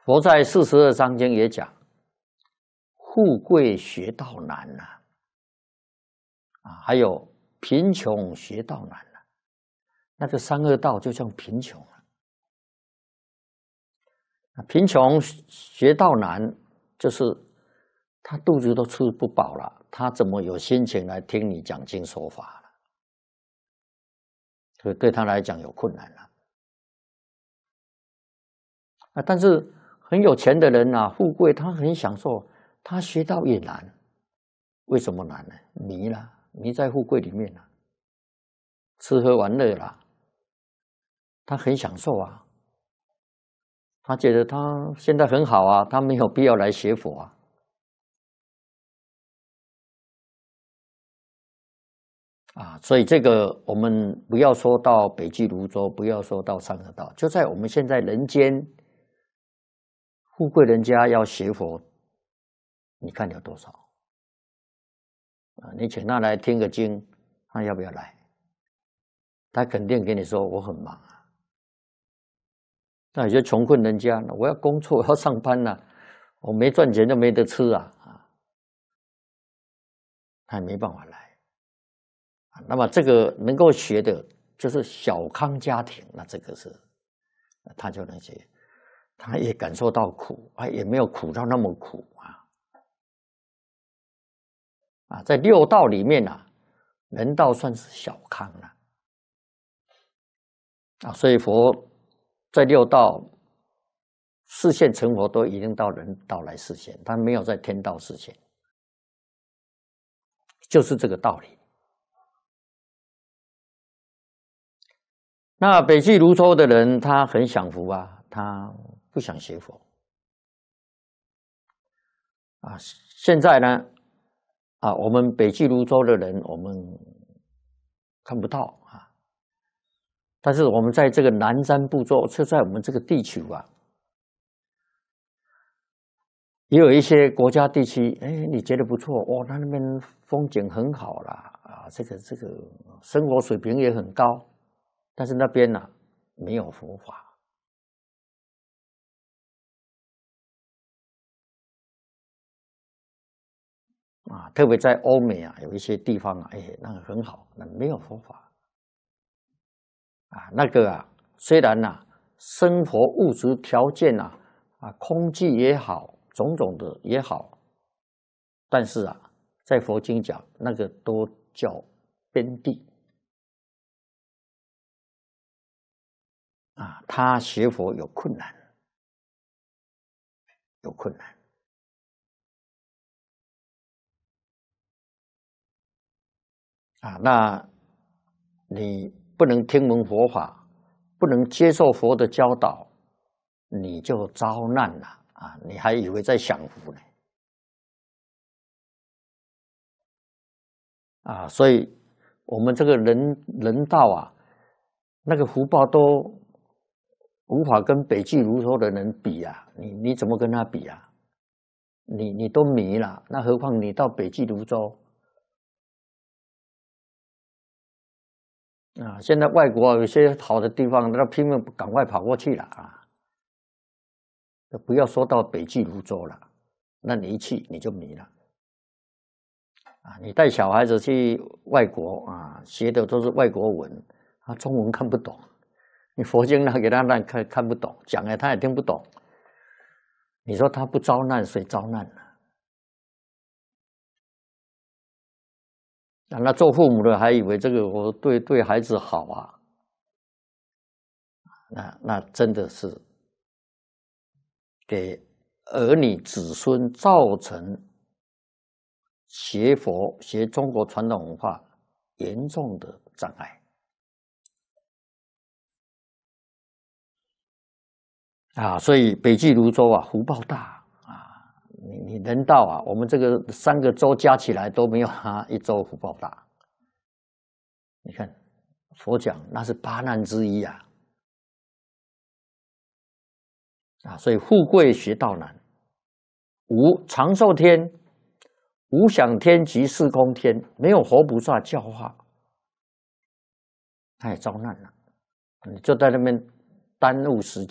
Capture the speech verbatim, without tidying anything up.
佛在四十二章经也讲，富贵学道难呐、啊，啊，还有贫穷学道难呐、啊，那个三恶道就像贫穷了。贫穷学道难，就是他肚子都吃不饱了，他怎么有心情来听你讲经说法了？所以对他来讲有困难了。啊，但是很有钱的人啊，富贵，他很享受，他学道也难。为什么难呢？迷了，迷在富贵里面了，吃喝玩乐了，他很享受啊，他觉得他现在很好啊，他没有必要来学佛啊。啊，所以这个我们不要说到北俱泸州，不要说到三恶道，就在我们现在人间，富贵人家要学佛，你看有多少？啊，你请他来听个经，他要不要来？他肯定跟你说我很忙啊。那有些穷困人家，我要工作，我要上班啊，我没赚钱就没得吃啊，啊，他也没办法来。那么这个能够学的，就是小康家庭，那这个是他就能学，他也感受到苦，啊，也没有苦到那么苦啊。啊，在六道里面啊，人道算是小康了。啊，所以佛在六道示现成佛，都已经到人道来示现，他没有在天道示现，就是这个道理。那北俱泸州的人，他很享福啊，他不想学佛啊。现在呢，啊，我们北俱泸州的人，我们看不到啊。但是我们在这个南瞻部洲，就在我们这个地区啊，也有一些国家地区，哎，你觉得不错哦，他那边风景很好啦，啊，这个这个生活水平也很高，但是那边呢、啊、没有佛法。啊，特别在欧美啊，有一些地方啊，哎，那个很好，那没有佛法。啊，那个啊，虽然呐、啊，生活物质条件啊，啊，空气也好，种种的也好，但是啊，在佛经讲，那个都叫边地。啊，他学佛有困难，有困难。啊，那你不能听闻佛法，不能接受佛的教导，你就遭难了啊！你还以为在享福呢？啊，所以我们这个人人道啊，那个福报都无法跟北俱泸州的人比啊！你你怎么跟他比啊？你你都迷了，那何况你到北俱泸州？啊，现在外国有些好的地方，那拼命赶快跑过去了啊！不要说到北俱泸州了，那你一去你就迷了啊！你带小孩子去外国啊，学的都是外国文，他中文看不懂，你佛经拿给他那看看不懂，讲了他也听不懂。你说他不遭难，谁遭难呢？啊，那做父母的还以为这个我对对孩子好啊，那那真的是给儿女子孙造成学佛学中国传统文化严重的障碍啊！所以北俱泸州啊，福报大啊！你你人道啊，我们这个三个州加起来都没有他一州福报大。你看佛讲那是八难之一啊！啊，所以富贵学道难，无长寿天、无想天及四空天，没有活菩萨教化，他也遭难了。你就在那边耽误时间。